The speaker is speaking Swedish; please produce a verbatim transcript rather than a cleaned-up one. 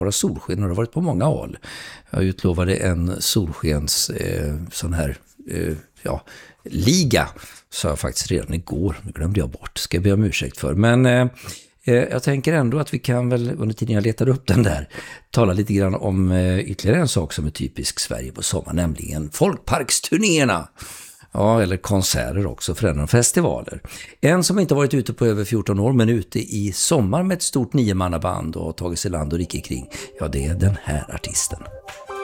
vara solsken och det har varit på många håll. Jag utlovade en solskens eh, sån här eh, ja, liga, sa jag faktiskt redan igår. Det glömde jag bort, ska jag be om ursäkt för. Men eh, jag tänker ändå att vi kan väl, under tiden jag letar upp den där, tala lite grann om eh, ytterligare en sak som är typisk Sverige på sommar, nämligen folkparksturnéerna. Ja, eller konserter också, förändrar festivaler. En som inte varit ute på över fjorton år, men ute i sommar med ett stort niomannaband och tagit sig land och rike kring. Ja, det är den här artisten.